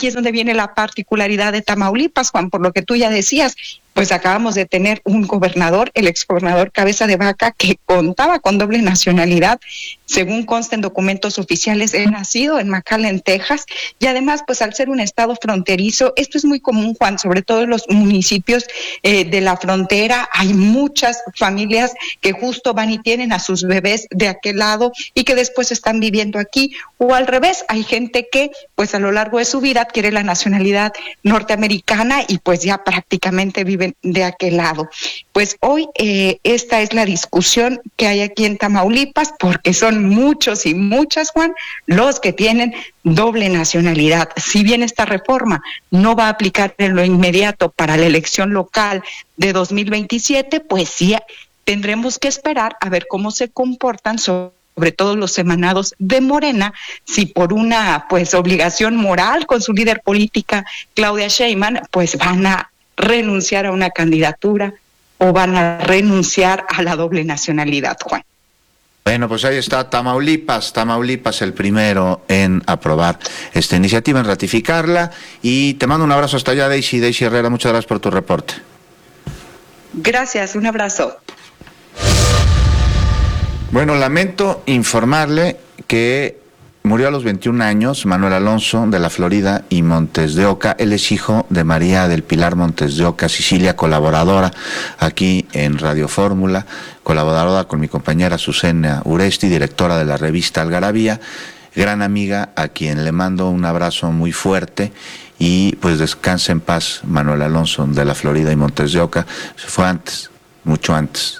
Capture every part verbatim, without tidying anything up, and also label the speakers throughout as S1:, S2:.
S1: aquí es donde viene la particularidad de Tamaulipas, Juan, por lo que tú ya decías. Pues acabamos de tener un gobernador, el exgobernador Cabeza de Vaca, que contaba con doble nacionalidad. Según consta en documentos oficiales, él nacido en McAllen, Texas, y además, pues al ser un estado fronterizo, esto es muy común, Juan, sobre todo en los municipios eh, de la frontera. Hay muchas familias que justo van y tienen a sus bebés de aquel lado y que después están viviendo aquí, o al revés, hay gente que pues a lo largo de su vida adquiere la nacionalidad norteamericana y pues ya prácticamente vive de aquel lado. Pues hoy eh, esta es la discusión que hay aquí en Tamaulipas, porque son muchos y muchas, Juan, los que tienen doble nacionalidad. Si bien esta reforma no va a aplicar en lo inmediato para la elección local de dos mil veintisiete, pues sí tendremos que esperar a ver cómo se comportan sobre sobre todo los emanados de Morena, si por una pues obligación moral con su líder política Claudia Sheinbaum, pues van a renunciar a una candidatura o van a renunciar a la doble nacionalidad, Juan.
S2: Bueno, pues ahí está Tamaulipas, Tamaulipas el primero en aprobar esta iniciativa, en ratificarla, y te mando un abrazo hasta allá, Daisy, Daisy Herrera, muchas gracias por tu reporte.
S1: Gracias, un abrazo.
S2: Bueno, lamento informarle que murió a los veintiún años Manuel Alonso de la Florida y Montes de Oca. Él es hijo de María del Pilar Montes de Oca Sicilia, colaboradora aquí en Radio Fórmula, colaboradora con mi compañera Susana Uresti, directora de la revista Algarabía, gran amiga a quien le mando un abrazo muy fuerte. Y pues descanse en paz Manuel Alonso de la Florida y Montes de Oca. Se fue antes, mucho antes.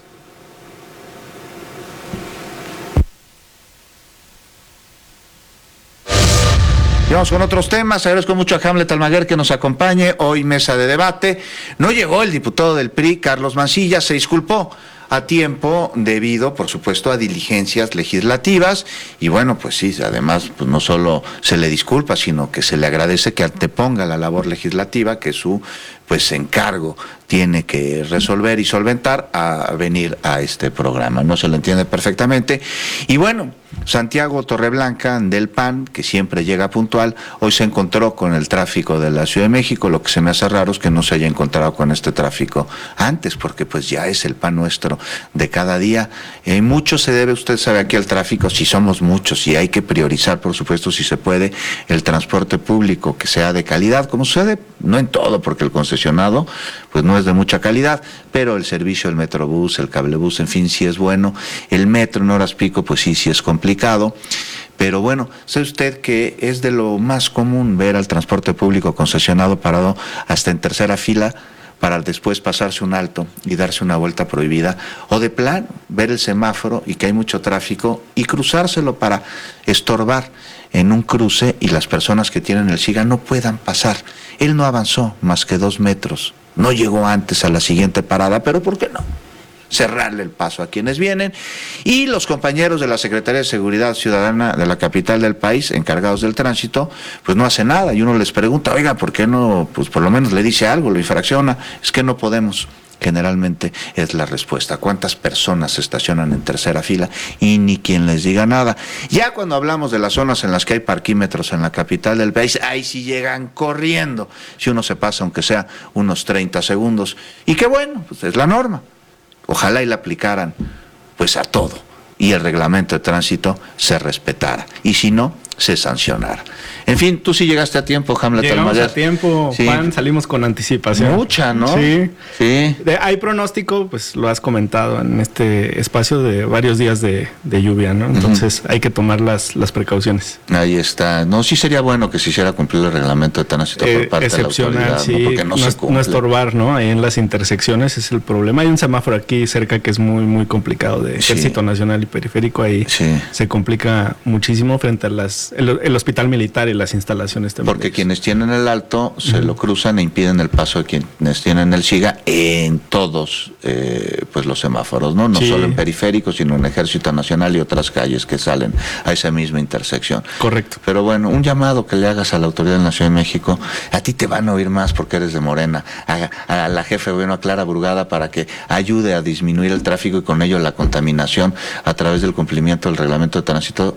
S2: Y vamos con otros temas. Agradezco mucho a Hamlet Almaguer que nos acompañe hoy, mesa de debate. No llegó el diputado del P R I, Carlos Mancilla, se disculpó a tiempo debido, por supuesto, a diligencias legislativas. Y bueno, pues sí, además, pues no solo se le disculpa, sino que se le agradece que anteponga la labor legislativa, que su pues encargo tiene que resolver y solventar, a venir a este programa. No se lo entiende perfectamente. Y bueno, Santiago Torreblanca del P A N, que siempre llega puntual, hoy se encontró con el tráfico de la Ciudad de México. Lo que se me hace raro es que no se haya encontrado con este tráfico antes, porque pues ya es el pan nuestro de cada día. Eh, mucho se debe, usted sabe, aquí al tráfico, si somos muchos, y hay que priorizar, por supuesto, si se puede, el transporte público que sea de calidad, como sucede, no en todo, porque el concesionado pues no es de mucha calidad, pero el servicio del Metrobús, el cablebús, en fin, sí es bueno. El metro en horas pico, pues sí, sí es complicado. Pero bueno, sabe usted que es de lo más común ver al transporte público concesionado parado hasta en tercera fila para después pasarse un alto y darse una vuelta prohibida, o de plano ver el semáforo y que hay mucho tráfico y cruzárselo para estorbar en un cruce y las personas que tienen el SIGA no puedan pasar. Él no avanzó más que dos metros, no llegó antes a la siguiente parada, pero ¿por qué no? Cerrarle el paso a quienes vienen. Y los compañeros de la Secretaría de Seguridad Ciudadana de la capital del país, encargados del tránsito, pues no hacen nada, y uno les pregunta, oiga, ¿por qué no? Pues por lo menos le dice algo, lo infracciona. Es que no podemos. Generalmente es la respuesta. ¿Cuántas personas se estacionan en tercera fila? Y ni quien les diga nada. Ya cuando hablamos de las zonas en las que hay parquímetros en la capital del país, ahí sí llegan corriendo, si uno se pasa aunque sea unos treinta segundos. Y qué bueno, pues es la norma. Ojalá y la aplicaran pues a todo y el reglamento de tránsito se respetara, y si no, se sancionara. En fin, tú sí llegaste a tiempo, Hamlet
S3: Llegamos
S2: Almaguer.
S3: a tiempo,
S2: sí.
S3: Juan, salimos con anticipación.
S2: Mucha, ¿no?
S3: Sí.
S2: Sí.
S3: De, hay pronóstico, pues lo has comentado, en este espacio de varios días de, de lluvia, ¿no? Entonces uh-huh. hay que tomar las, las precauciones.
S2: Ahí está. No, sí sería bueno que se hiciera cumplir el reglamento de tránsito eh, por parte
S3: excepcional,
S2: de la autoridad,
S3: sí,
S2: ¿no? Porque no,
S3: no,
S2: se cumple.
S3: No estorbar, ¿no? Ahí en las intersecciones es el problema. Hay un semáforo aquí cerca que es muy, muy complicado, de Ejército sí. Nacional y Periférico. Ahí sí. se complica muchísimo frente a las el, el hospital militar y las instalaciones también.
S2: Porque quienes tienen el alto se uh-huh. lo cruzan e impiden el paso de quienes tienen el SIGA en todos eh, pues los semáforos, ¿no? No sí. solo en Periférico, sino en Ejército Nacional y otras calles que salen a esa misma intersección.
S3: Correcto.
S2: Pero bueno, un llamado que le hagas a la autoridad de la Ciudad de México. A ti te van a oír más porque eres de Morena. A, a la jefe de gobierno, a Clara Brugada, para que ayude a disminuir el tráfico y con ello la contaminación a través del cumplimiento del reglamento de tránsito.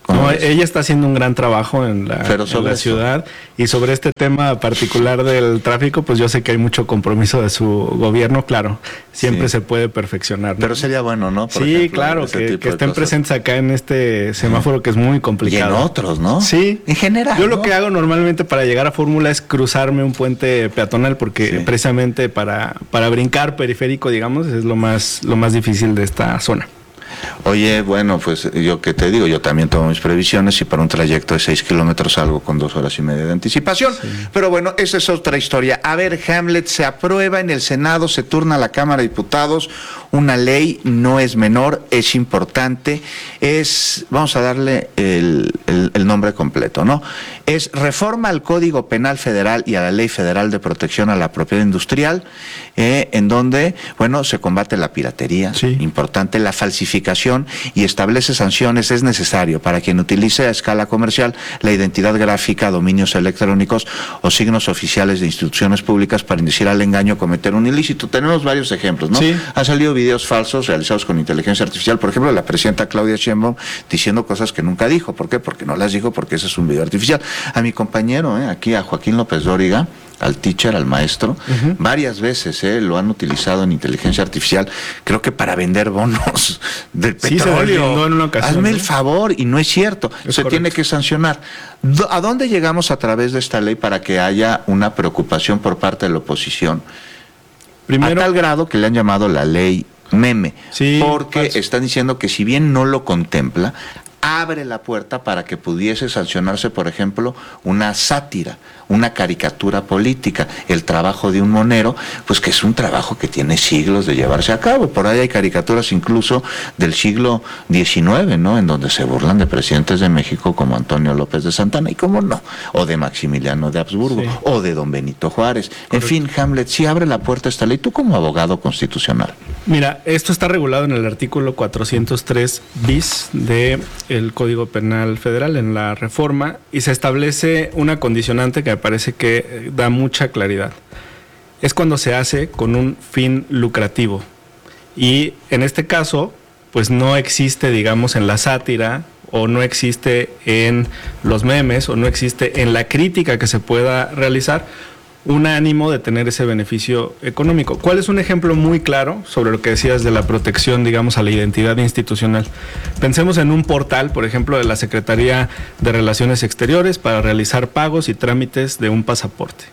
S3: No, ella está haciendo un gran trabajo en la, en la ciudad, y sobre este tema particular del tráfico, pues yo sé que hay mucho compromiso de su gobierno, claro, siempre sí se puede perfeccionar, ¿no?
S2: Pero sería bueno, ¿no?
S3: Por sí, ejemplo, claro, que, que estén presentes acá en este semáforo que es muy complicado.
S2: Y en otros, ¿no?
S3: Sí.
S2: En general,
S3: yo
S2: ¿no?
S3: lo que hago normalmente para llegar a Fórmula es cruzarme un puente peatonal, porque sí, precisamente para, para brincar periférico, digamos, es lo más, lo más difícil de esta zona.
S2: Oye, bueno, pues yo que te digo, yo también tomo mis previsiones y para un trayecto de seis kilómetros salgo con dos horas y media de anticipación. Sí. Pero bueno, esa es otra historia. A ver, Hamlet, se aprueba en el Senado, se turna a la Cámara de Diputados, una ley, no es menor, es importante, es, vamos a darle el, el, el nombre completo, ¿no? Es reforma al Código Penal Federal y a la Ley Federal de Protección a la Propiedad Industrial, eh, en donde, bueno, se combate la piratería, sí, importante, la falsificación, y establece sanciones. Es necesario para quien utilice a escala comercial la identidad gráfica, dominios electrónicos o signos oficiales de instituciones públicas para inducir al engaño, cometer un ilícito. Tenemos varios ejemplos, ¿no? Sí. Han salido videos falsos realizados con inteligencia artificial, por ejemplo, la presidenta Claudia Sheinbaum diciendo cosas que nunca dijo. ¿Por qué? Porque no las dijo, porque ese es un video artificial. A mi compañero, eh, aquí, a Joaquín López Dóriga, al teacher, al maestro, uh-huh, varias veces eh, lo han utilizado en inteligencia artificial, creo que para vender bonos del
S3: sí,
S2: petróleo.
S3: Se en una ocasión,
S2: Hazme
S3: ¿sí?
S2: el favor, y no es cierto, es se correcto. Tiene que sancionar. ¿A dónde llegamos a través de esta ley para que haya una preocupación por parte de la oposición? Primero, a tal grado que le han llamado la ley meme, sí, porque falso. Están diciendo que si bien no lo contempla, abre la puerta para que pudiese sancionarse, por ejemplo, una sátira, una caricatura política, el trabajo de un monero, pues que es un trabajo que tiene siglos de llevarse a cabo. Por ahí hay caricaturas incluso del siglo diecinueve, ¿no?, en donde se burlan de presidentes de México como Antonio López de Santana, y cómo no, o de Maximiliano de Habsburgo, sí, o de don Benito Juárez. Correcto. En fin, Hamlet, sí abre la puerta esta ley, tú como abogado constitucional.
S3: Mira, esto está regulado en el artículo cuatrocientos tres bis de el Código Penal Federal, en la reforma, y se establece una condicionante que me parece que da mucha claridad. Es cuando se hace con un fin lucrativo, y en este caso pues no existe, digamos, en la sátira, o no existe en los memes, o no existe en la crítica que se pueda realizar un ánimo de tener ese beneficio económico. ¿Cuál es un ejemplo muy claro sobre lo que decías de la protección, digamos, a la identidad institucional? Pensemos en un portal, por ejemplo, de la Secretaría de Relaciones Exteriores para realizar pagos y trámites de un pasaporte.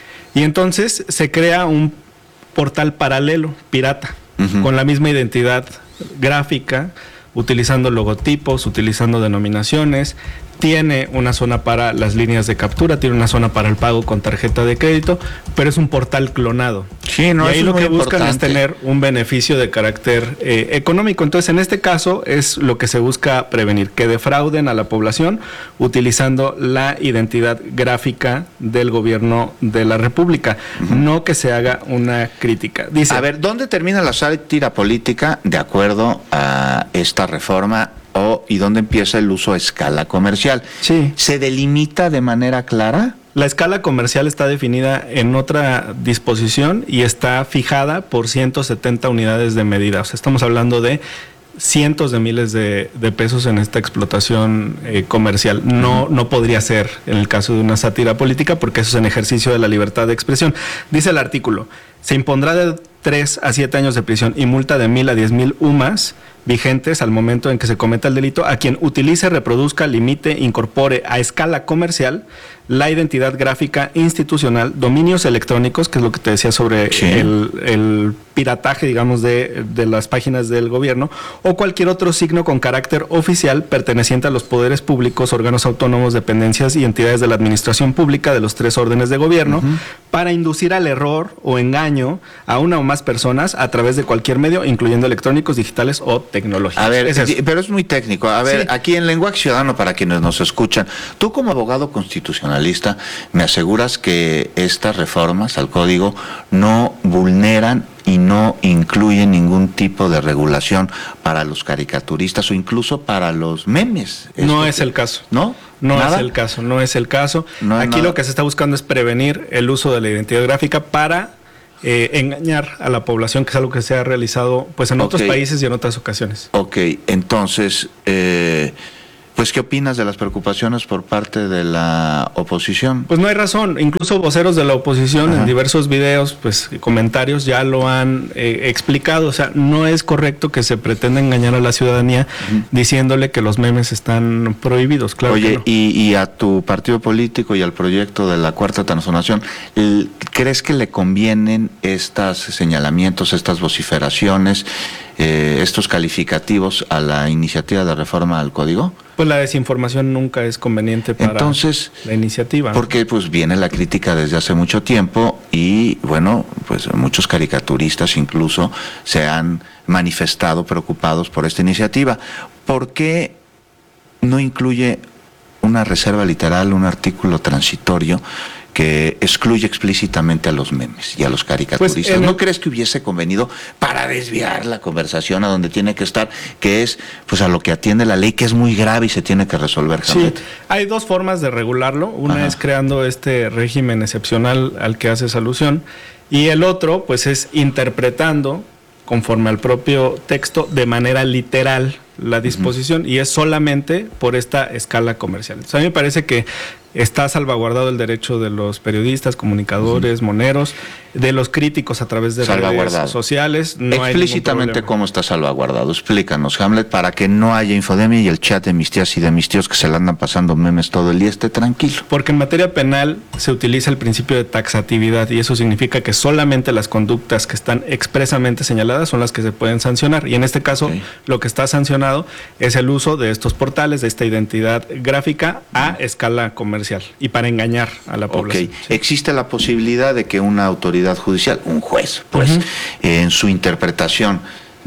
S3: Y entonces se crea un portal paralelo, pirata, uh-huh, con la misma identidad gráfica, utilizando logotipos, utilizando denominaciones. Tiene una zona para las líneas de captura, tiene una zona para el pago con tarjeta de crédito, pero es un portal clonado.
S2: Sí, no,
S3: y ahí
S2: eso
S3: lo
S2: es
S3: que
S2: muy
S3: buscan
S2: importante.
S3: es tener un beneficio de carácter eh, económico. Entonces, en este caso es lo que se busca prevenir, que defrauden a la población utilizando la identidad gráfica del gobierno de la República, uh-huh, no que se haga una crítica. Dice,
S2: a ver, ¿dónde termina la sátira política de acuerdo a esta reforma? O, ¿y dónde empieza el uso a escala comercial?
S3: Sí.
S2: ¿Se delimita de manera clara?
S3: La escala comercial está definida en otra disposición y está fijada por ciento setenta unidades de medida. O sea, estamos hablando de cientos de miles de, de pesos en esta explotación eh, comercial. No, uh-huh, no podría ser en el caso de una sátira política, porque eso es en ejercicio de la libertad de expresión. Dice el artículo, se impondrá de tres a siete años de prisión y multa de mil a diez mil U M As vigentes al momento en que se cometa el delito a quien utilice, reproduzca, limite, incorpore a escala comercial la identidad gráfica institucional, dominios electrónicos, que es lo que te decía sobre sí, el, el pirataje, digamos, de, de las páginas del gobierno, o cualquier otro signo con carácter oficial perteneciente a los poderes públicos, órganos autónomos, dependencias y entidades de la administración pública de los tres órdenes de gobierno, uh-huh, para inducir al error o engaño a una o más personas a través de cualquier medio, incluyendo electrónicos, digitales o tecnológicos.
S2: A ver, es pero es muy técnico. A ver, sí, aquí en lenguaje ciudadano, para quienes nos escuchan, tú como abogado constitucionalista, me aseguras que estas reformas al código no vulneran y no incluyen ningún tipo de regulación para los caricaturistas o incluso para los memes.
S3: No es el caso.
S2: ¿No?
S3: No
S2: ¿Nada?
S3: es el caso, no es el caso.
S2: No,
S3: aquí
S2: nada.
S3: Lo que se está buscando es prevenir el uso de la identidad gráfica para eh, engañar a la población, que es algo que se ha realizado pues en otros
S2: okay.
S3: países y en otras ocasiones.
S2: Ok, entonces... Eh, Pues, ¿qué opinas de las preocupaciones por parte de la oposición?
S3: Pues no hay razón, incluso voceros de la oposición Ajá. en diversos videos, pues comentarios ya lo han eh, explicado, o sea, no es correcto que se pretenda engañar a la ciudadanía uh-huh. diciéndole que los memes están prohibidos, claro.
S2: Oye,
S3: que no.
S2: y, y a tu partido político y al proyecto de la Cuarta Transformación, ¿crees que le convienen estos señalamientos, estas vociferaciones, eh, estos calificativos a la iniciativa de reforma al Código?
S3: Pues la desinformación nunca es conveniente para
S2: Entonces,
S3: la iniciativa.
S2: Porque pues viene la crítica desde hace mucho tiempo y bueno, pues muchos caricaturistas incluso se han manifestado preocupados por esta iniciativa. ¿Por qué no incluye una reserva literal, un artículo transitorio que excluye explícitamente a los memes y a los caricaturistas? Pues el... ¿No crees que hubiese convenido para desviar la conversación a donde tiene que estar, que es pues a lo que atiende la ley, que es muy grave y se tiene que resolver?
S3: Sí, hay dos formas de regularlo. Una Ajá. es creando este régimen excepcional al que haces alusión, y el otro pues es interpretando conforme al propio texto de manera literal la disposición, uh-huh. y es solamente por esta escala comercial. Entonces, a mí me parece que está salvaguardado el derecho de los periodistas, comunicadores, uh-huh. moneros, de los críticos a través de redes sociales.
S2: No Explícitamente, ¿cómo está salvaguardado? Explícanos, Hamlet, para que no haya infodemia y el chat de mis tías y de mis tíos que se le andan pasando memes todo el día esté tranquilo.
S3: Porque en materia penal se utiliza el principio de taxatividad, y eso significa que solamente las conductas que están expresamente señaladas son las que se pueden sancionar. Y en este caso, okay. lo que está sancionado es el uso de estos portales, de esta identidad gráfica a escala comercial y para engañar a la población.
S2: Okay. Sí. ¿Existe la posibilidad de que una autoridad judicial, un juez, pues, uh-huh. eh, en su interpretación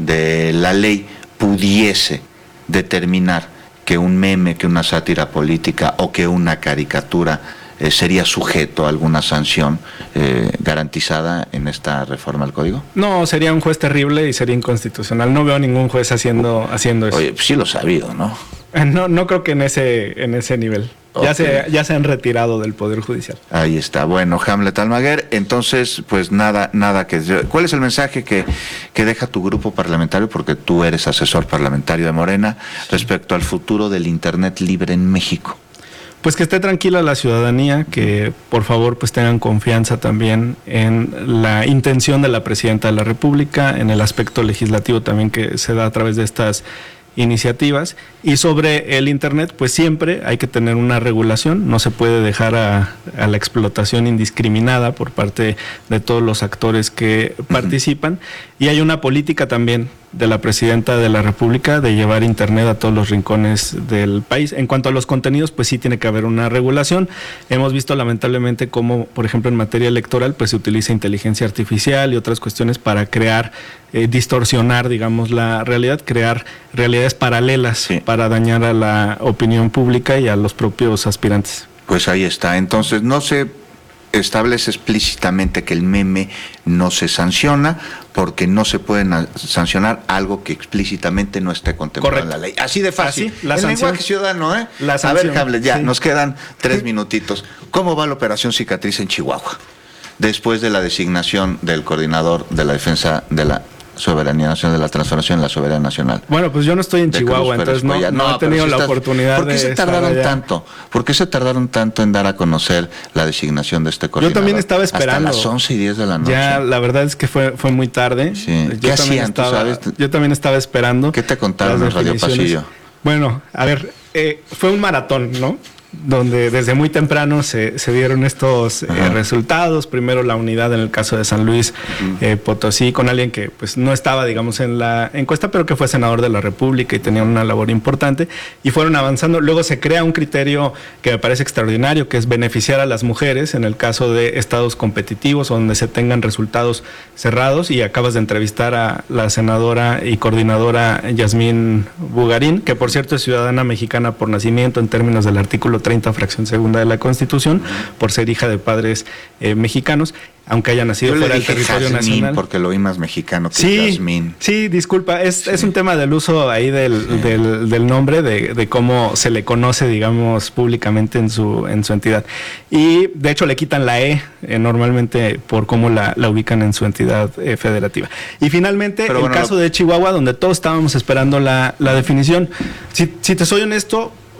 S2: de la ley pudiese determinar que un meme, que una sátira política o que una caricatura eh, sería sujeto a alguna sanción eh, garantizada en esta reforma al Código?
S3: No, sería un juez terrible y sería inconstitucional. No veo ningún juez haciendo, haciendo eso.
S2: Oye, pues sí lo he sabido, ¿no?
S3: No, no creo que en ese, en ese nivel. Okay. Ya se, ya se han retirado del Poder Judicial.
S2: Ahí está. Bueno, Hamlet Almaguer, entonces, pues nada, nada que... ¿Cuál es el mensaje que, que deja tu grupo parlamentario, porque tú eres asesor parlamentario de Morena, sí. respecto al futuro del Internet libre en México?
S3: Pues que esté tranquila la ciudadanía, que por favor pues tengan confianza también en la intención de la Presidenta de la República, en el aspecto legislativo también que se da a través de estas iniciativas. Y sobre el Internet, pues siempre hay que tener una regulación, no se puede dejar a, a la explotación indiscriminada por parte de todos los actores que participan, y hay una política también de la Presidenta de la República de llevar Internet a todos los rincones del país. En cuanto a los contenidos, pues sí tiene que haber una regulación. Hemos visto lamentablemente cómo, por ejemplo, en materia electoral, pues se utiliza inteligencia artificial y otras cuestiones para crear, eh, distorsionar, digamos, la realidad, crear realidades paralelas, sí. para dañar a la opinión pública y a los propios aspirantes.
S2: Pues ahí está. Entonces, no se establece explícitamente que el meme no se sanciona, porque no se puede sancionar algo que explícitamente no esté contemplado Correcto. En la ley. Así de fácil. Así, la el sanción, lenguaje ciudadano, ¿eh?
S3: La
S2: a ver, Hamlet, ya, sí. nos quedan tres minutitos. ¿Cómo va la operación Cicatriz en Chihuahua? Después de la designación del coordinador de la defensa de la soberanía nacional, de la transformación en la soberanía nacional.
S3: Bueno, pues yo no estoy en Chihuahua, entonces no, no, no he tenido si la estás, oportunidad de...
S2: ¿Por qué se tardaron tanto? ¿Por qué se tardaron tanto en dar a conocer la designación de este coordinador?
S3: Yo también estaba esperando.
S2: Hasta las once y diez de la noche.
S3: Ya, la verdad es que fue, fue muy tarde.
S2: Sí.
S3: Yo
S2: ¿Qué hacían,
S3: estaba,
S2: tú sabes?
S3: Yo también estaba esperando.
S2: ¿Qué te contaron en Radio Pasillo?
S3: Bueno, a ver, eh, fue un maratón, ¿no? Donde desde muy temprano se, se dieron estos eh, resultados. Primero la unidad en el caso de San Luis uh-huh. eh, Potosí, con alguien que pues no estaba, digamos, en la encuesta, pero que fue senador de la República y tenía una labor importante, y fueron avanzando. Luego se crea un criterio que me parece extraordinario, que es beneficiar a las mujeres en el caso de estados competitivos donde se tengan resultados cerrados, y acabas de entrevistar a la senadora y coordinadora Yasmín Bugarín, que por cierto es ciudadana mexicana por nacimiento en términos del artículo treinta, fracción segunda de la Constitución, por ser hija de padres eh, mexicanos, aunque haya nacido
S2: Yo
S3: fuera del territorio
S2: Jazmín
S3: nacional.
S2: Porque lo oí más mexicano que
S3: sí,
S2: Yasmín.
S3: Sí, disculpa, es, sí. es un tema del uso ahí del, sí. del, del nombre, de, de cómo se le conoce, digamos, públicamente en su, en su entidad. Y de hecho le quitan la E eh, normalmente por cómo la, la ubican en su entidad eh, federativa. Y finalmente, Pero el bueno, caso lo... de Chihuahua, donde todos estábamos esperando la, la definición. Si, si te soy honesto,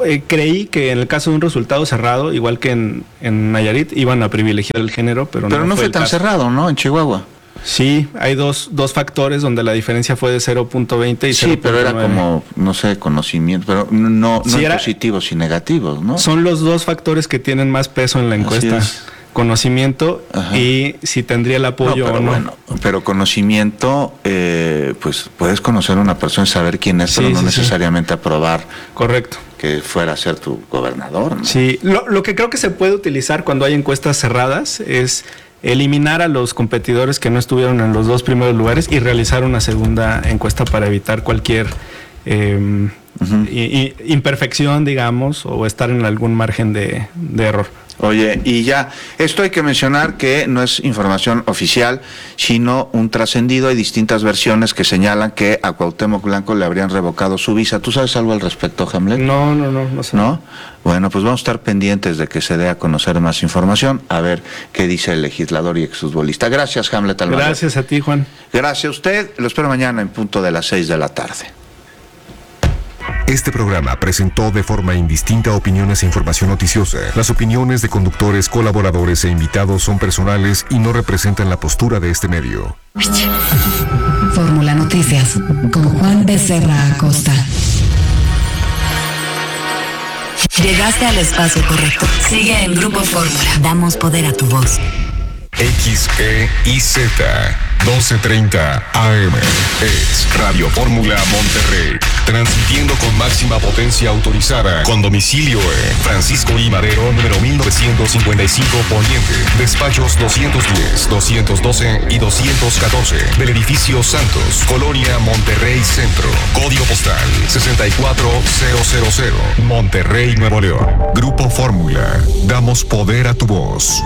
S3: eh, creí que en el caso de un resultado cerrado, igual que en, en Nayarit, iban a privilegiar el género, pero,
S2: pero no, no fue, fue tan caso. cerrado, ¿no? En Chihuahua.
S3: Sí, hay dos, dos factores donde la diferencia fue de cero punto veinte y
S2: sí, cero punto nueve. Sí, pero era como, no sé, conocimiento, pero no, no sí, era, positivos y negativos, ¿no?
S3: Son los dos factores que tienen más peso en la encuesta. Conocimiento. Ajá. Y si tendría el apoyo
S2: no, pero
S3: o no.
S2: Bueno, pero conocimiento, eh, pues puedes conocer a una persona y saber quién es, sí, pero no sí, necesariamente sí. aprobar.
S3: Correcto.
S2: Que fuera a ser tu gobernador, ¿no?
S3: Sí, lo, lo que creo que se puede utilizar cuando hay encuestas cerradas es eliminar a los competidores que no estuvieron en los dos primeros lugares y realizar una segunda encuesta para evitar cualquier eh, uh-huh. i, i, imperfección, digamos, o estar en algún margen de, de error.
S2: Oye, y ya, esto hay que mencionar que no es información oficial, sino un trascendido. Hay distintas versiones que señalan que a Cuauhtémoc Blanco le habrían revocado su visa. ¿Tú sabes algo al respecto, Hamlet?
S3: No, no, no, no sé.
S2: ¿No? Bueno, pues vamos a estar pendientes de que se dé a conocer más información, a ver qué dice el legislador y exfutbolista. Gracias, Hamlet Almaguer.
S3: Gracias a ti, Juan.
S2: Gracias a usted. Lo espero mañana en punto de las seis de la tarde.
S4: Este programa presentó de forma indistinta opiniones e información noticiosa. Las opiniones de conductores, colaboradores e invitados son personales y no representan la postura de este medio.
S5: Fórmula Noticias con Juan Becerra Acosta. Llegaste al espacio correcto. Sigue en Grupo Fórmula. Damos poder a tu voz.
S4: X E I Z doce treinta A M es Radio Fórmula Monterrey, transmitiendo con máxima potencia autorizada, con domicilio en Francisco I. Madero, número mil novecientos cincuenta y cinco Poniente, despachos doscientos diez, doscientos doce y doscientos catorce, del edificio Santos, Colonia Monterrey Centro, código postal sesenta y cuatro mil, Monterrey, Nuevo León. Grupo Fórmula, damos poder a tu voz.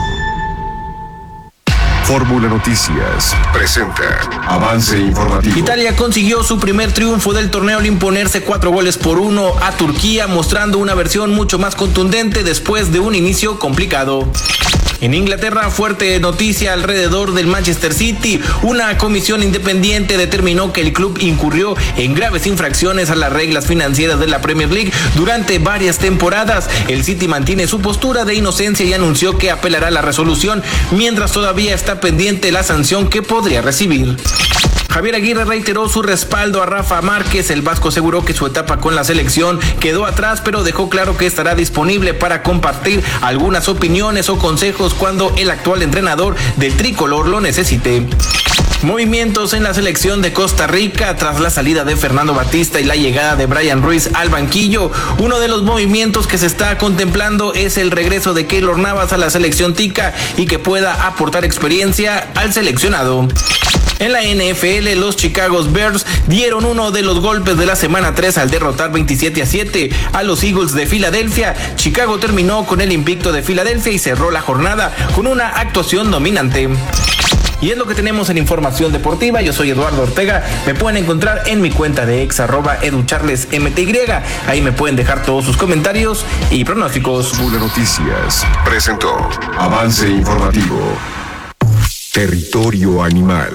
S4: Fórmula Noticias presenta avance informativo.
S6: Italia consiguió su primer triunfo del torneo al imponerse cuatro goles por uno a Turquía, mostrando una versión mucho más contundente después de un inicio complicado. En Inglaterra, fuerte noticia alrededor del Manchester City. Una comisión independiente determinó que el club incurrió en graves infracciones a las reglas financieras de la Premier League durante varias temporadas. El City mantiene su postura de inocencia y anunció que apelará la resolución, mientras todavía está pendiente la sanción que podría recibir. Javier Aguirre reiteró su respaldo a Rafa Márquez. El vasco aseguró que su etapa con la selección quedó atrás, pero dejó claro que estará disponible para compartir algunas opiniones o consejos cuando el actual entrenador del tricolor lo necesite. Movimientos en la selección de Costa Rica tras la salida de Fernando Batista y la llegada de Brian Ruiz al banquillo. Uno de los movimientos que se está contemplando es el regreso de Keylor Navas a la selección tica y que pueda aportar experiencia al seleccionado. En la N F L, los Chicago Bears dieron uno de los golpes de la semana tres al derrotar veintisiete a siete a los Eagles de Filadelfia. Chicago terminó con el invicto de Filadelfia y cerró la jornada con una actuación dominante. Y es lo que tenemos en información deportiva. Yo soy Eduardo Ortega. Me pueden encontrar en mi cuenta de ex arroba educharlesmty. Ahí me pueden dejar todos sus comentarios y pronósticos.
S4: Fórmula Noticias presentó avance informativo. Territorio animal.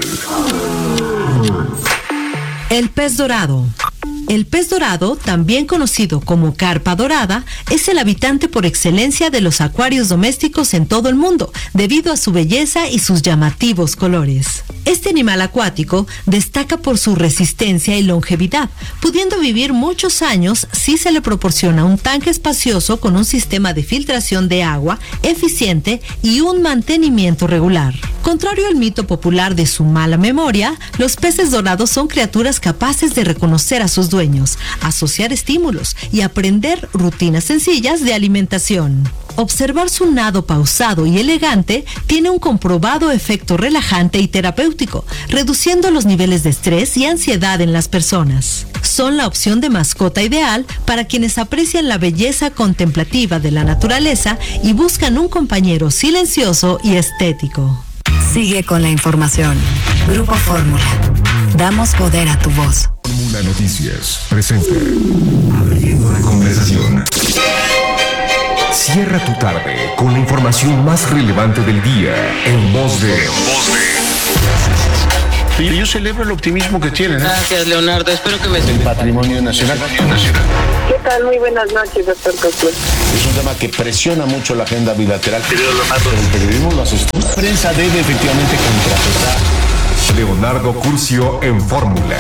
S5: El pez dorado. El pez dorado, también conocido como carpa dorada, es el habitante por excelencia de los acuarios domésticos en todo el mundo, debido a su belleza y sus llamativos colores. Este animal acuático destaca por su resistencia y longevidad, pudiendo vivir muchos años si se le proporciona un tanque espacioso con un sistema de filtración de agua eficiente y un mantenimiento regular. Contrario al mito popular de su mala memoria, los peces dorados son criaturas capaces de reconocer a sus dueños, asociar estímulos y aprender rutinas sencillas de alimentación. Observar su nado pausado y elegante tiene un comprobado efecto relajante y terapéutico, reduciendo los niveles de estrés y ansiedad en las personas. Son la opción de mascota ideal para quienes aprecian la belleza contemplativa de la naturaleza y buscan un compañero silencioso y estético.
S7: Sigue con la información. Grupo Fórmula. Damos poder a tu voz.
S4: Fórmula Noticias presenta Abriendo la conversación. Cierra tu tarde con la información más relevante del día en voz de...
S8: Y yo celebro el optimismo que tienen. ¿eh?
S9: Gracias, Leonardo. Espero que me...
S8: El patrimonio nacional.
S10: ¿Qué tal? Muy buenas noches, doctor Cosío.
S8: Es un tema que presiona mucho la agenda bilateral. Pero el periodismo lo hace. La prensa debe efectivamente contrapesar.
S4: Leonardo Curcio en Fórmula.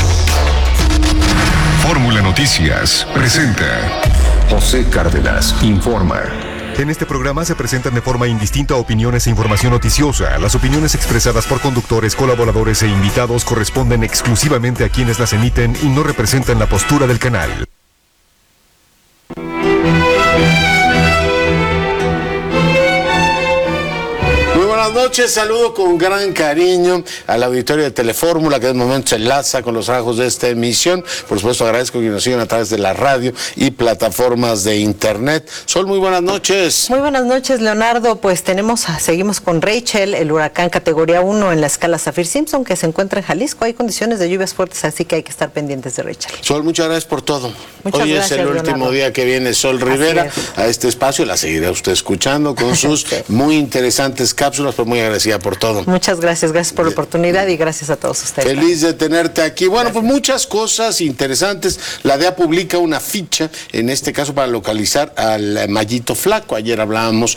S4: Fórmula Noticias presenta. José Cárdenas informa.
S11: En este programa se presentan de forma indistinta opiniones e información noticiosa. Las opiniones expresadas por conductores, colaboradores e invitados corresponden exclusivamente a quienes las emiten y no representan la postura del canal.
S12: Buenas noches, saludo con gran cariño al auditorio de Telefórmula, que de momento se enlaza con los trabajos de esta emisión. Por supuesto, agradezco que nos sigan a través de la radio y plataformas de internet. Sol, muy buenas noches.
S13: Muy buenas noches, Leonardo. Pues tenemos, seguimos con Rachel, el huracán categoría uno en la escala Saffir-Simpson, que se encuentra en Jalisco. Hay condiciones de lluvias fuertes, así que hay que estar pendientes de Rachel.
S12: Sol, muchas gracias por todo.
S13: Muchas
S12: Hoy
S13: gracias,
S12: es el
S13: Leonardo.
S12: último día que viene Sol Rivera a este espacio. La seguirá usted escuchando con sus sí. muy interesantes cápsulas, pero muy agradecida por todo.
S13: Muchas gracias, gracias por la oportunidad y gracias a todos ustedes.
S12: Feliz de tenerte aquí. Bueno, gracias. Pues muchas cosas interesantes. La D E A publica una ficha, en este caso para localizar al Mallito Flaco. Ayer hablábamos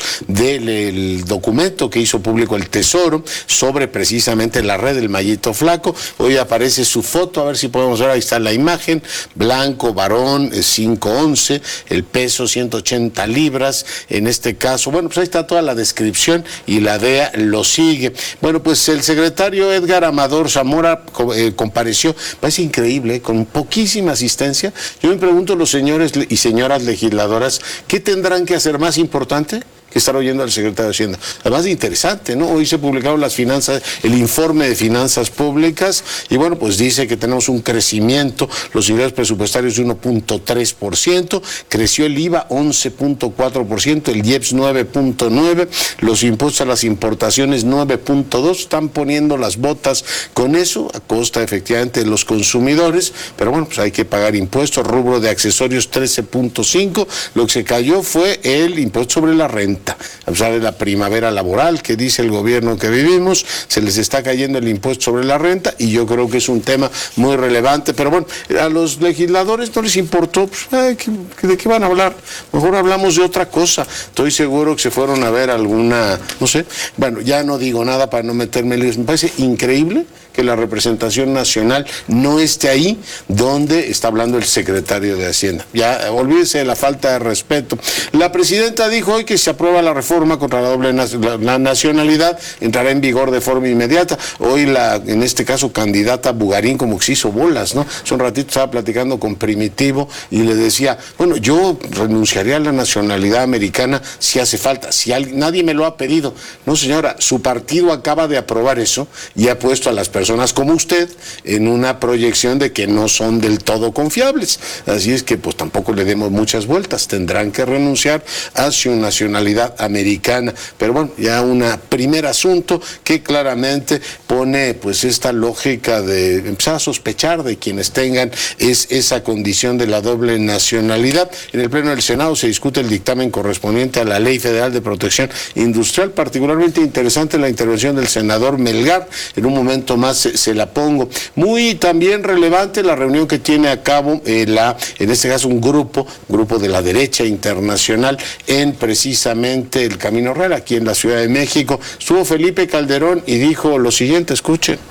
S12: del documento que hizo público el Tesoro sobre precisamente la red del Mallito Flaco. Hoy aparece su foto, a ver si podemos ver, ahí está la imagen. Blanco, varón, cinco once, el peso ciento ochenta libras, en este caso. Bueno, pues ahí está toda la descripción y la D E A lo sigue. Bueno, pues el secretario Edgar Amador Zamora eh, compareció, parece increíble, eh, con poquísima asistencia. Yo me pregunto, los señores y señoras legisladoras, ¿qué tendrán que hacer más importante que estar oyendo al secretario de Hacienda? Además de interesante, ¿no? Hoy se publicaron las finanzas, el informe de finanzas públicas, y bueno, pues dice que tenemos un crecimiento, los ingresos presupuestarios de uno punto tres por ciento, creció el I V A once punto cuatro por ciento, el I E P S nueve punto nueve por ciento, los impuestos a las importaciones nueve punto dos por ciento, están poniendo las botas con eso, a costa efectivamente de los consumidores, pero bueno, pues hay que pagar impuestos. Rubro de accesorios trece punto cinco por ciento, lo que se cayó fue el impuesto sobre la renta. A pesar de la primavera laboral que dice el gobierno que vivimos, se les está cayendo el impuesto sobre la renta y yo creo que es un tema muy relevante, pero bueno, a los legisladores no les importó, pues, ay, ¿de qué van a hablar? Mejor hablamos de otra cosa. Estoy seguro que se fueron a ver alguna, no sé, bueno, ya no digo nada para no meterme en líos. Me parece increíble que la representación nacional no esté ahí donde está hablando el secretario de Hacienda. Ya, olvídese de la falta de respeto. La presidenta dijo hoy que se aprueba la reforma contra la doble na la, la nacionalidad, entrará en vigor de forma inmediata. Hoy la, en este caso, candidata Bugarín como que se hizo bolas, ¿no? Hace un ratito estaba platicando con Primitivo y le decía, bueno, yo renunciaría a la nacionalidad americana si hace falta, si alguien, nadie me lo ha pedido. No, señora, su partido acaba de aprobar eso y ha puesto a las personas personas como usted en una proyección de que no son del todo confiables. Así es que pues tampoco le demos muchas vueltas, tendrán que renunciar a su nacionalidad americana. Pero bueno, ya un primer asunto que claramente pone pues esta lógica de empezar a sospechar de quienes tengan es esa condición de la doble nacionalidad. En el Pleno del Senado se discute el dictamen correspondiente a la Ley Federal de Protección Industrial, particularmente interesante la intervención del senador Melgar. En un momento más se, se la pongo. Muy también relevante la reunión que tiene a cabo eh, la, en este caso un grupo, grupo de la derecha internacional en precisamente el Camino Real, aquí en la Ciudad de México. Estuvo Felipe Calderón y dijo lo siguiente, escuchen.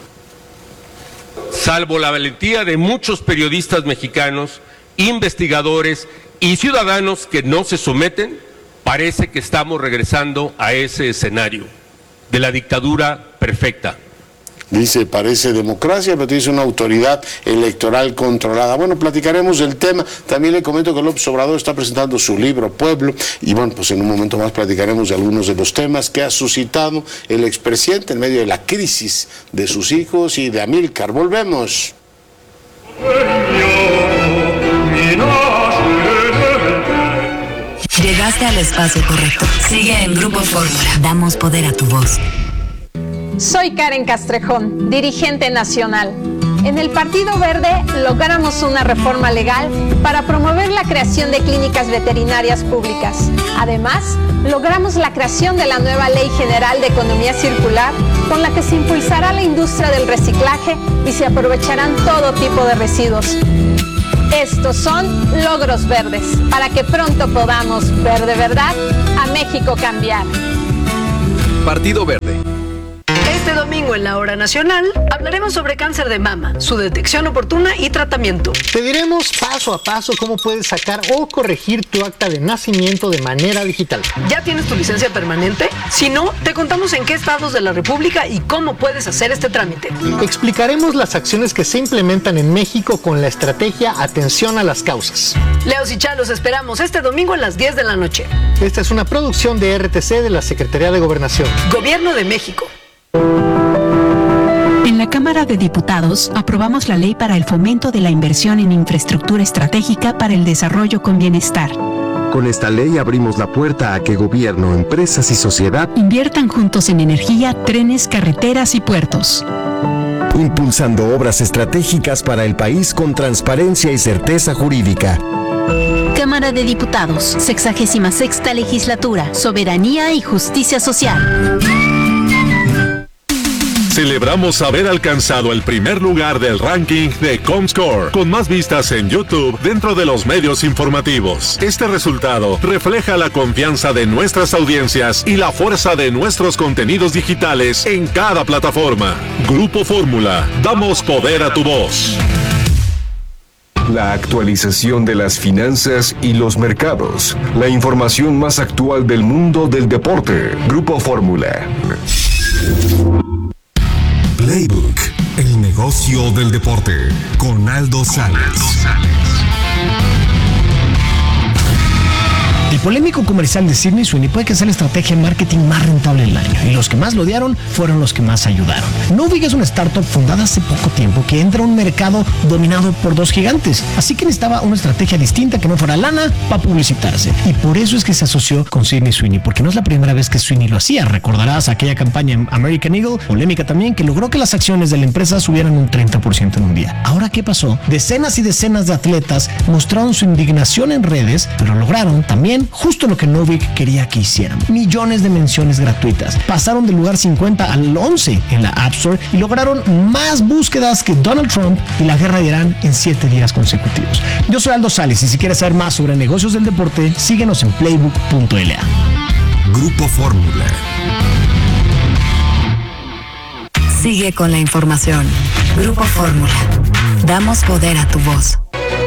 S14: Salvo la valentía de muchos periodistas mexicanos, investigadores y ciudadanos que no se someten, parece que estamos regresando a ese escenario de la dictadura perfecta.
S12: Dice, parece democracia, pero dice una autoridad electoral controlada. Bueno, platicaremos del tema. También le comento que López Obrador está presentando su libro Pueblo, y bueno, pues en un momento más platicaremos de algunos de los temas que ha suscitado el expresidente en medio de la crisis de sus hijos y de Amílcar. Volvemos.
S7: Llegaste al espacio correcto. Sigue en Grupo Fórmula. Damos poder a tu voz.
S15: Soy Karen Castrejón, dirigente nacional.
S9: En el Partido Verde logramos una reforma legal para promover la creación de clínicas veterinarias públicas. Además, logramos la creación de la nueva Ley General de Economía Circular, con la que se impulsará la industria del reciclaje y se aprovecharán todo tipo de residuos. Estos son logros verdes, para que pronto podamos ver de verdad a México cambiar.
S15: Partido Verde. Este domingo en la Hora Nacional hablaremos sobre cáncer de mama, su detección oportuna y tratamiento.
S16: Te diremos paso a paso cómo puedes sacar o corregir tu acta de nacimiento de manera digital.
S15: ¿Ya tienes tu licencia permanente? Si no, te contamos en qué estados de la República y cómo puedes hacer este trámite.
S16: Explicaremos las acciones que se implementan en México con la estrategia Atención a las Causas.
S15: Leos y Chalos esperamos este domingo a las diez de la noche.
S16: Esta es una producción de R T C de la Secretaría de Gobernación.
S15: Gobierno de México.
S17: En la Cámara de Diputados aprobamos la ley para el fomento de la inversión en infraestructura estratégica para el desarrollo con bienestar.
S18: Con esta ley abrimos la puerta a que gobierno, empresas y sociedad
S17: inviertan juntos en energía, trenes, carreteras y puertos.
S18: Impulsando obras estratégicas para el país con transparencia y certeza jurídica.
S17: Cámara de Diputados, sexagésima sexta legislatura, soberanía y justicia social.
S19: Celebramos haber alcanzado el primer lugar del ranking de Comscore, con más vistas en YouTube dentro de los medios informativos. Este resultado refleja la confianza de nuestras audiencias y la fuerza de nuestros contenidos digitales en cada plataforma. Grupo Fórmula, damos poder a tu voz.
S4: La actualización de las finanzas y los mercados. La información más actual del mundo del deporte. Grupo Fórmula.
S11: Playbook, el negocio del deporte, con Aldo Sales.
S20: El polémico comercial de Sydney Sweeney puede que sea la estrategia de marketing más rentable del año, y los que más lo odiaron fueron los que más ayudaron. Novig es una startup fundada hace poco tiempo que entra a un mercado dominado por dos gigantes, así que necesitaba una estrategia distinta que no fuera lana para publicitarse, y por eso es que se asoció con Sydney Sweeney, porque no es la primera vez que Sweeney lo hacía. Recordarás aquella campaña en American Eagle, polémica también, que logró que las acciones de la empresa subieran un treinta por ciento en un día. Ahora, ¿qué pasó? Decenas y decenas de atletas mostraron su indignación en redes, pero lograron también justo lo que Novik quería que hicieran: millones de menciones gratuitas. Pasaron del lugar cincuenta al once en la App Store y lograron más búsquedas que Donald Trump y la guerra de Irán en siete días consecutivos. Yo soy Aldo Sales, y si quieres saber más sobre negocios del deporte, síguenos en playbook punto l a.
S11: Grupo Fórmula.
S7: Sigue con la información. Grupo Fórmula. Damos poder a tu voz.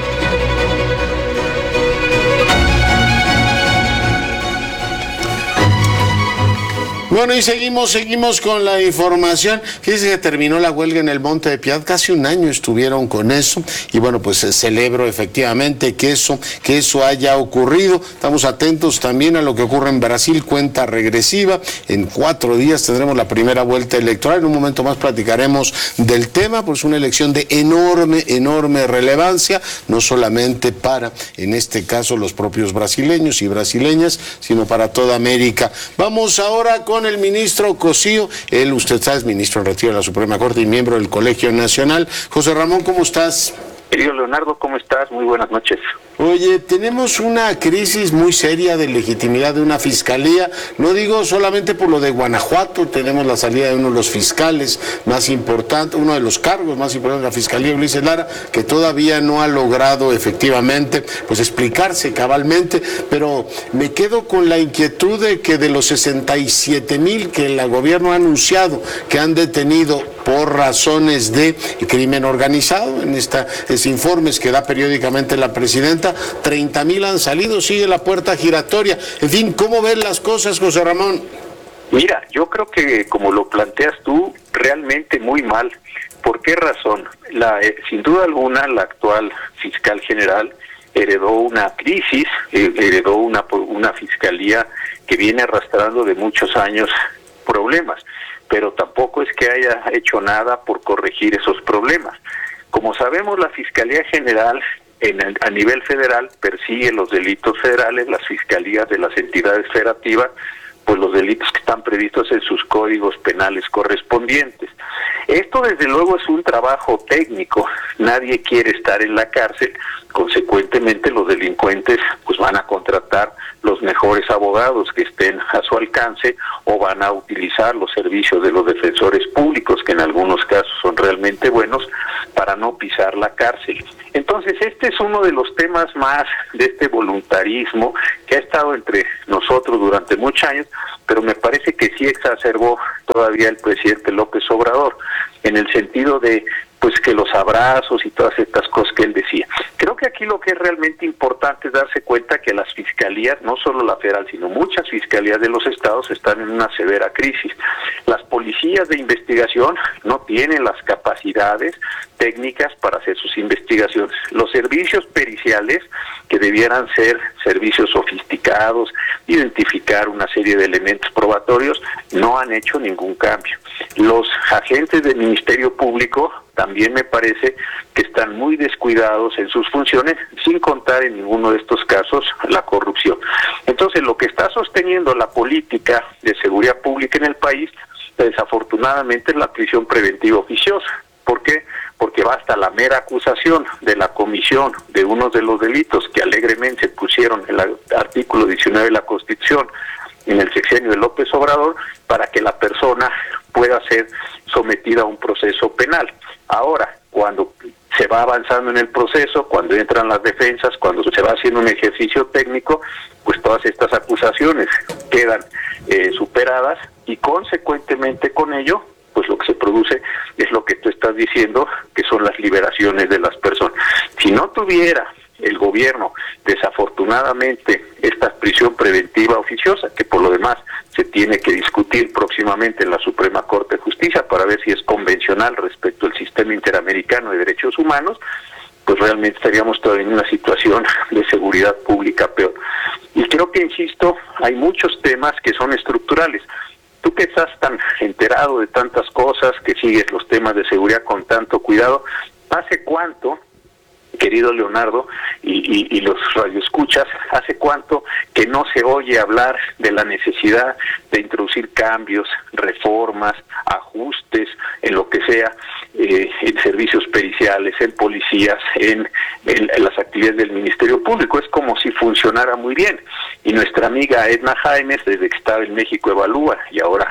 S12: Bueno, y seguimos, seguimos con la información. Fíjense que terminó la huelga en el Monte de Piedad, casi un año estuvieron con eso, y bueno, pues eh, celebro efectivamente que eso, que eso haya ocurrido. Estamos atentos también a lo que ocurre en Brasil, cuenta regresiva. En cuatro días tendremos la primera vuelta electoral. En un momento más platicaremos del tema, pues una elección de enorme, enorme relevancia, no solamente para, en este caso, los propios brasileños y brasileñas, sino para toda América. Vamos ahora con el ministro Cosío. Él, usted sabe, es ministro en retiro de la Suprema Corte y miembro del Colegio Nacional. José Ramón, ¿cómo estás?
S21: Querido Leonardo, ¿cómo estás? Muy buenas noches.
S12: Oye, tenemos una crisis muy seria de legitimidad de una fiscalía. No digo solamente por lo de Guanajuato, tenemos la salida de uno de los fiscales más importantes, uno de los cargos más importantes de la fiscalía, Ulises Lara, que todavía no ha logrado efectivamente pues explicarse cabalmente, pero me quedo con la inquietud de que de los sesenta y siete mil que el gobierno ha anunciado que han detenido por razones de crimen organizado, en esta, estos informes que da periódicamente la presidenta, treinta mil han salido, sigue la puerta giratoria. En fin, ¿cómo ven las cosas, José Ramón?
S21: Mira, yo creo que como lo planteas tú, realmente muy mal. ¿Por qué razón? La, eh, sin duda alguna, la actual fiscal general heredó una crisis, eh, heredó una, una fiscalía que viene arrastrando de muchos años problemas, pero tampoco es que haya hecho nada por corregir esos problemas. Como sabemos, la Fiscalía General en el, a nivel federal persigue los delitos federales, las fiscalías de las entidades federativas, pues los delitos que están previstos en sus códigos penales correspondientes. Esto desde luego es un trabajo técnico, nadie quiere estar en la cárcel, consecuentemente los delincuentes pues van a contratar los mejores abogados que estén a su alcance o van a utilizar los servicios de los defensores públicos, que en algunos casos son realmente buenos, para no pisar la cárcel. Entonces este es uno de los temas más de este voluntarismo que ha estado entre nosotros durante muchos años, pero me parece que sí exacerbó todavía el presidente López Obrador, en el sentido de pues que los abrazos y todas estas cosas que él decía. Creo que aquí lo que es realmente importante es darse cuenta que las fiscalías, no solo la federal, sino muchas fiscalías de los estados están en una severa crisis. Las policías de investigación no tienen las capacidades técnicas para hacer sus investigaciones. Los servicios periciales, que debieran ser servicios sofisticados, identificar una serie de elementos probatorios, no han hecho ningún cambio. Los agentes del Ministerio Público también me parece que están muy descuidados en sus funciones, sin contar en ninguno de estos casos la corrupción. Entonces, lo que está sosteniendo la política de seguridad pública en el país, desafortunadamente, es la prisión preventiva oficiosa. ¿Por qué? Porque basta la mera acusación de la comisión de uno de los delitos que alegremente pusieron en el artículo diecinueve de la Constitución en el sexenio de López Obrador para que la persona pueda ser sometida a un proceso penal. Ahora, cuando se va avanzando en el proceso, cuando entran las defensas, cuando se va haciendo un ejercicio técnico, pues todas estas acusaciones quedan eh, superadas y consecuentemente con ello, pues lo que se produce es lo que tú estás diciendo, que son las liberaciones de las personas. Si no tuviera el gobierno, desafortunadamente, esta prisión preventiva oficiosa, que por lo demás se tiene que discutir próximamente en la Suprema Corte de Justicia para ver si es convencional respecto al sistema interamericano de derechos humanos, pues realmente estaríamos todavía en una situación de seguridad pública peor. Y creo que, insisto, hay muchos temas que son estructurales. Tú que estás tan enterado de tantas cosas, que sigues los temas de seguridad con tanto cuidado, ¿hace cuánto, querido Leonardo, y, y, y los radioescuchas, hace cuánto que no se oye hablar de la necesidad de introducir cambios, reformas, ajustes, en lo que sea, eh, en servicios periciales, en policías, en, en, en las actividades del Ministerio Público? Es como si funcionara muy bien. Y nuestra amiga Edna Jaimes, desde que estaba en México Evalúa, y ahora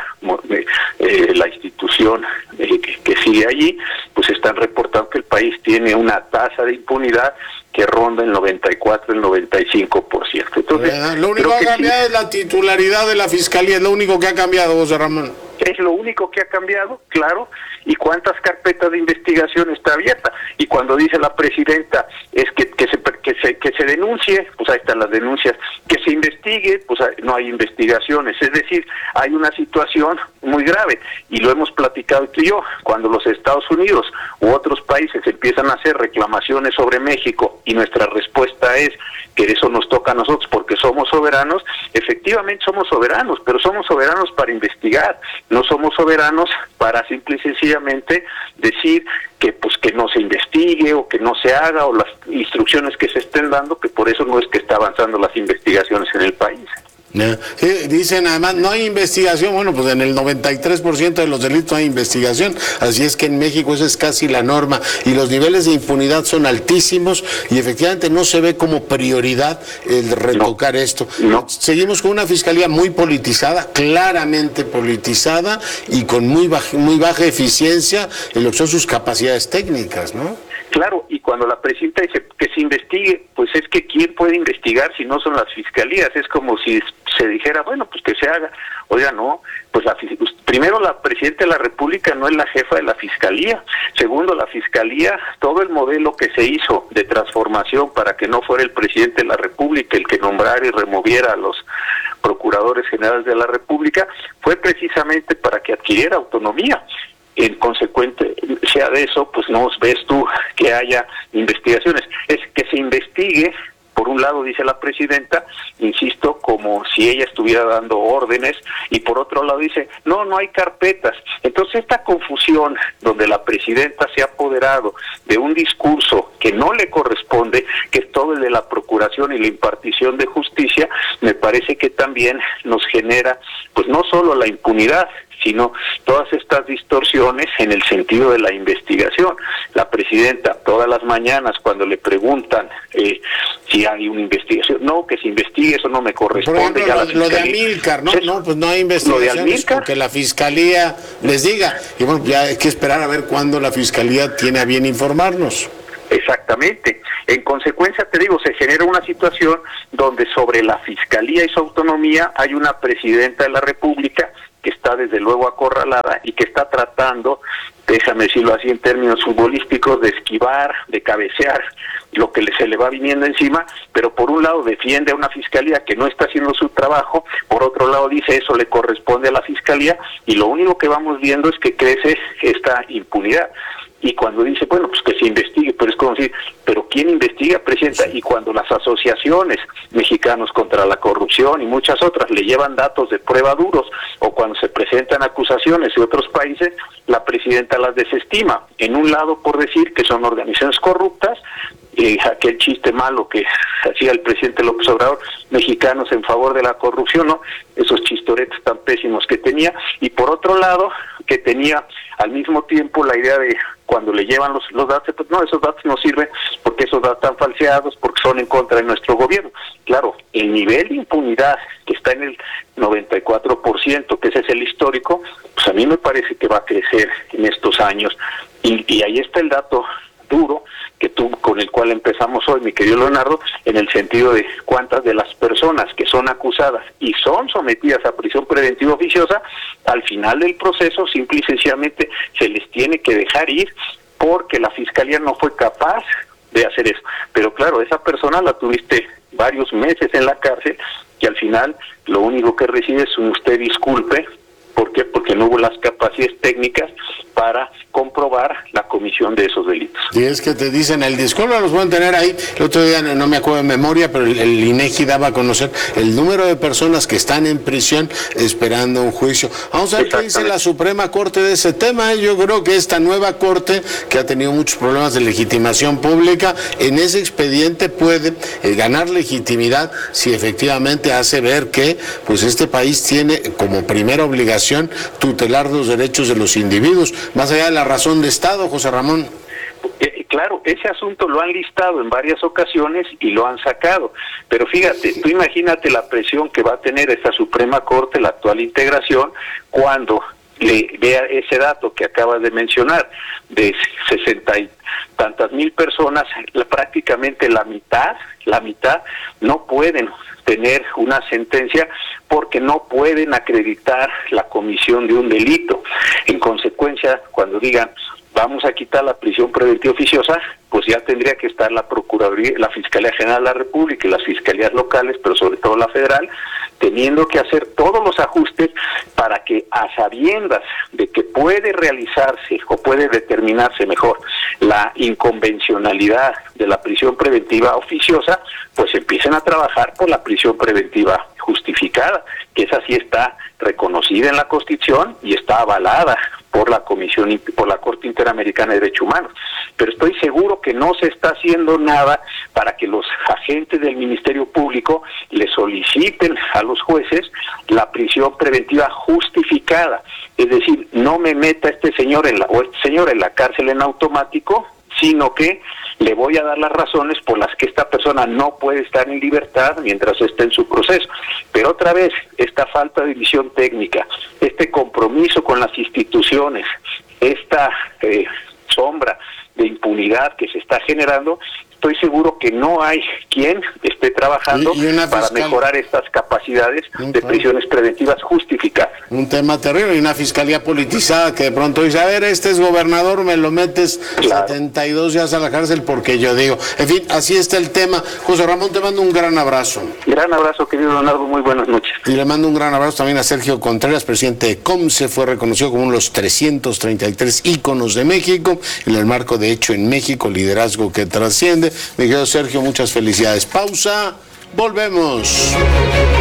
S21: eh, la institución eh, que, que sigue allí, pues están reportando que el país tiene una tasa de impunidad que ronda el noventa y cuatro, el noventa y cinco por ciento. Entonces,
S12: eh, lo único que ha cambiado sí, es la titularidad de la Fiscalía, es lo único que ha cambiado, José Ramón.
S21: Es lo único que ha cambiado, claro. ¿Y cuántas carpetas de investigación está abierta? Y cuando dice la presidenta es que, que, se, que, se, que se denuncie, pues ahí están las denuncias. Que se investigue, pues no hay investigaciones. Es decir, hay una situación muy grave. Y lo hemos platicado tú y yo. Cuando los Estados Unidos u otros países empiezan a hacer reclamaciones sobre México y nuestra respuesta es que eso nos toca a nosotros porque somos soberanos, efectivamente somos soberanos, pero somos soberanos para investigar, no somos soberanos para simple y sencillamente decir que pues que no se investigue o que no se haga, o las instrucciones que se estén dando, que por eso no es que está avanzando las investigaciones en el país.
S12: Sí, dicen además no hay investigación. Bueno, pues en el noventa y tres por ciento de los delitos hay investigación, así es que en México esa es casi la norma y los niveles de impunidad son altísimos y efectivamente no se ve como prioridad el retocar no, esto. No. Seguimos con una fiscalía muy politizada, claramente politizada y con muy baja, muy baja eficiencia en lo que son sus capacidades técnicas, ¿no?
S21: Claro, y cuando la presidenta dice que se investigue, pues es que ¿quién puede investigar si no son las fiscalías? Es como si se dijera, bueno, pues que se haga. Oiga, no, pues la, primero la presidenta de la República no es la jefa de la fiscalía. Segundo, la fiscalía, todo el modelo que se hizo de transformación para que no fuera el presidente de la República el que nombrara y removiera a los procuradores generales de la República, fue precisamente para que adquiriera autonomía. En consecuencia de eso, pues no ves tú que haya investigaciones. Es que se investigue, por un lado dice la presidenta, insisto, como si ella estuviera dando órdenes, y por otro lado dice, no, no hay carpetas. Entonces esta confusión donde la presidenta se ha apoderado de un discurso que no le corresponde, que es todo el de la procuración y la impartición de justicia, me parece que también nos genera, pues no solo la impunidad, sino todas estas distorsiones en el sentido de la investigación. La presidenta todas las mañanas cuando le preguntan eh, si hay una investigación, no, que se investigue, eso no me corresponde.
S12: Por ejemplo,
S21: ya
S12: lo,
S21: la
S12: lo de Amílcar, ¿no? No, pues no hay investigaciones porque la Fiscalía les diga. Y bueno, ya hay que esperar a ver cuándo la Fiscalía tiene a bien informarnos.
S21: Exactamente. En consecuencia, te digo, se genera una situación donde sobre la Fiscalía y su autonomía hay una presidenta de la República que está desde luego acorralada y que está tratando, déjame decirlo así en términos futbolísticos, de esquivar, de cabecear lo que se le va viniendo encima, pero por un lado defiende a una Fiscalía que no está haciendo su trabajo, por otro lado dice eso le corresponde a la Fiscalía, y lo único que vamos viendo es que crece esta impunidad. Y cuando dice, bueno, pues que se investigue, pero es como decir, ¿pero quién investiga, Presidenta? Y cuando las asociaciones mexicanos contra la corrupción y muchas otras le llevan datos de prueba duros, o cuando se presentan acusaciones de otros países, la Presidenta las desestima. En un lado por decir que son organizaciones corruptas, eh, aquel chiste malo que hacía el presidente López Obrador, mexicanos en favor de la corrupción, ¿no? Esos chistoretes tan pésimos que tenía, y por otro lado, que tenía al mismo tiempo la idea de cuando le llevan los, los datos, pues no, esos datos no sirven porque esos datos están falseados, porque son en contra de nuestro gobierno. Claro, el nivel de impunidad que está en el noventa y cuatro por ciento, que ese es el histórico, pues a mí me parece que va a crecer en estos años, y, y ahí está el dato duro que tú, con el cual empezamos hoy, mi querido Leonardo, en el sentido de cuántas de las personas que son acusadas y son sometidas a prisión preventiva oficiosa, al final del proceso simple y sencillamente se les tiene que dejar ir porque la Fiscalía no fue capaz de hacer eso. Pero claro, esa persona la tuviste varios meses en la cárcel y al final lo único que recibe es un usted disculpe. ¿Por qué? Porque no hubo las capacidades técnicas para comprobar la comisión de esos delitos.
S12: Y es que te dicen, el disculpa los pueden tener ahí, el otro día no, no me acuerdo de memoria, pero el, el INEGI daba a conocer el número de personas que están en prisión esperando un juicio. Vamos a ver qué dice la Suprema Corte de ese tema. Yo creo que esta nueva Corte, que ha tenido muchos problemas de legitimación pública, en ese expediente puede eh, ganar legitimidad si efectivamente hace ver que pues este país tiene como primera obligación tutelar los derechos de los individuos, más allá de la razón de Estado, José Ramón.
S21: Eh, claro, ese asunto lo han listado en varias ocasiones y lo han sacado, pero fíjate, tú imagínate la presión que va a tener esta Suprema Corte, la actual integración, cuando le vea ese dato que acabas de mencionar, de sesenta y tantas mil personas, la, prácticamente la mitad, la mitad no pueden tener una sentencia porque no pueden acreditar la comisión de un delito. En consecuencia, cuando digan vamos a quitar la prisión preventiva oficiosa, pues ya tendría que estar la Procuraduría, la Fiscalía General de la República y las fiscalías locales, pero sobre todo la federal, teniendo que hacer todos los ajustes para que, a sabiendas de que puede realizarse o puede determinarse mejor la inconvencionalidad de la prisión preventiva oficiosa, pues empiecen a trabajar por la prisión preventiva justificada, que esa sí está reconocida en la Constitución y está avalada por la Comisión, por la Corte Interamericana de Derechos Humanos. Pero estoy seguro que no se está haciendo nada para que los agentes del Ministerio Público le soliciten a los jueces la prisión preventiva justificada. Es decir, no me meta este señor en la, o este señor en la cárcel en automático, sino que le voy a dar las razones por las que esta persona no puede estar en libertad mientras esté en su proceso. Pero otra vez, esta falta de visión técnica, este compromiso con las instituciones, esta eh, sombra de impunidad que se está generando, estoy seguro que no hay quien esté trabajando y, y para fiscal... mejorar estas capacidades un de prisiones preventivas justificadas.
S12: Un tema terrible, y una fiscalía politizada que de pronto dice, a ver, este es gobernador, me lo metes claro. setenta y dos días a la cárcel porque yo digo. En fin, así está el tema. José Ramón, te mando un gran abrazo.
S21: Gran abrazo, querido Leonardo, muy buenas noches.
S12: Y le mando un gran abrazo también a Sergio Contreras, presidente de COMCE, fue reconocido como uno de los trescientos treinta y tres íconos de México, en el marco de Hecho en México, liderazgo que trasciende. Mi querido Sergio, muchas felicidades. Pausa, volvemos.